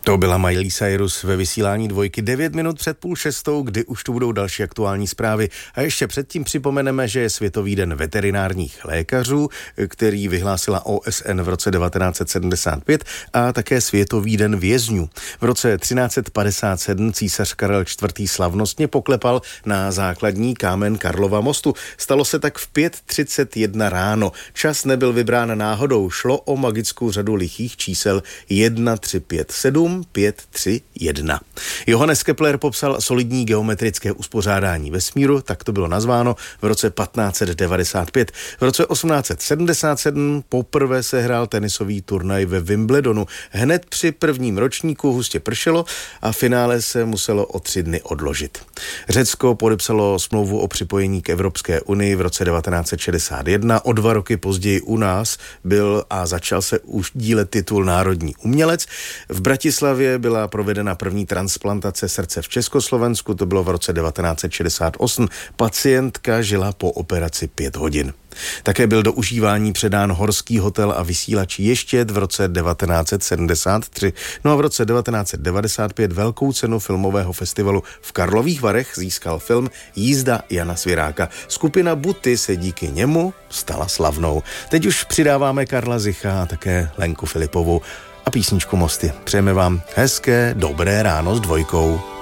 To byla Miley Cyrus ve vysílání Dvojky 9 minut před 5:30, kdy už tu budou další aktuální zprávy. A ještě předtím připomeneme, že je Světový den veterinárních lékařů, který vyhlásila OSN v roce 1975 a také Světový den vězňů. V roce 1357 císař Karel IV. Slavnostně poklepal na základní kámen Karlova mostu. Stalo se tak v 5:31 ráno. Čas nebyl vybrán náhodou, šlo o magickou řadu lichých čísel 1, 3, 5, 7, 5, 3, 1. Johannes Kepler popsal solidní geometrické uspořádání vesmíru, tak to bylo nazváno v roce 1595. V roce 1877 poprvé se hrál tenisový turnaj ve Wimbledonu. Hned při prvním ročníku hustě pršelo a finále se muselo o 3 dny odložit. Řecko podepsalo smlouvu o připojení k Evropské unii v roce 1961. O 2 roky později u nás byl a začal se už dílet titul národní umělec. V Bratislavě byla provedena první transplantace srdce v Československu, to bylo v roce 1968. Pacientka žila po operaci 5 hodin. Také byl do užívání předán Horský hotel a vysílač Ještěd v roce 1973. No a v roce 1995 velkou cenu filmového festivalu v Karlových Varech získal film Jízda Jana Sviráka. Skupina Buty se díky němu stala slavnou. Teď už přidáváme Karla Zicha a také Lenku Filipovou a písničku Mosty. Přejeme vám hezké, dobré ráno s Dvojkou.